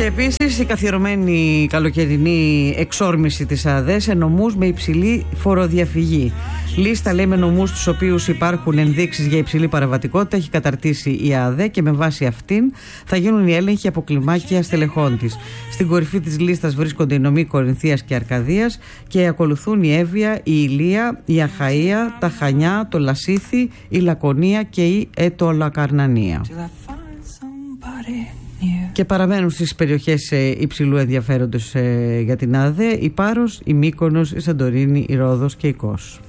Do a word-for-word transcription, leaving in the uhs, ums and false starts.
επίσης η καθιερωμένη καλοκαιρινή εξόρμηση της ΑΔΕ σε νομούς με υψηλή φοροδιαφυγή. Λίστα, λέει, με νομούς στους οποίους υπάρχουν ενδείξεις για υψηλή παραβατικότητα έχει καταρτήσει η ΑΔΕ και με βάση αυτήν θα γίνουν οι έλεγχοι από κλιμάκια στελεχών της. Στην κορυφή της λίστας βρίσκονται οι νομοί Κορινθίας και Αρκαδίας και ακολουθούν η Εύβοια, η Ηλία, η Αχαΐα, τα Χανιά, το Λασίθι, η Λακωνία και η Ετωλακαρνανία. Και παραμένουν στις περιοχές υψηλού ενδιαφέροντος για την ΑΔΕ η Πάρος, η Μύκονος, η Σαντορίνη, η Ρόδος και η Κos.